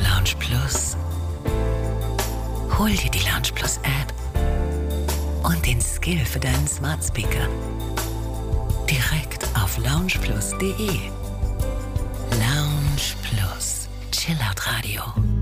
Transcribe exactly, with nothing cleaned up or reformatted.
Lounge Plus. Hol dir die Lounge Plus App und den Skill für deinen Smart Speaker direkt auf lounge plus punkt de. Lounge Plus. Chillout Radio.